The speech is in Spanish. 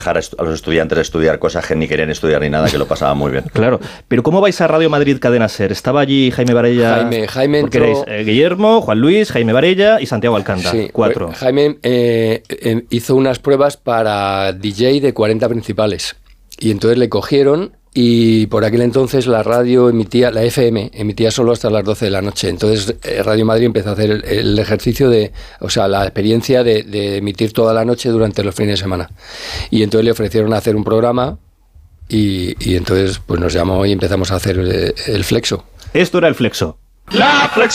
a los estudiantes a estudiar cosas que ni querían estudiar ni nada, que lo pasaban muy bien. Claro, pero ¿cómo vais a Radio Madrid Cadena SER? Estaba allí Jaime Varella. Jaime porque entró... erais Guillermo, Juan Luis, Jaime Varella y Santiago Alcántara. Sí, 4. Jaime hizo unas pruebas para DJ de 40 principales y entonces le cogieron. Y por aquel entonces la radio emitía, la FM emitía solo hasta las 12 de la noche. Entonces Radio Madrid empezó a hacer el ejercicio la experiencia de emitir toda la noche durante los fines de semana. Y entonces le ofrecieron hacer un programa y entonces pues nos llamó y empezamos a hacer el Flexo. Esto era el Flexo.